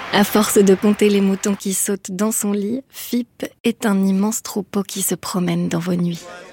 À force de compter les moutons qui sautent dans son lit, Fipp est un immense troupeau qui se promène dans vos nuits.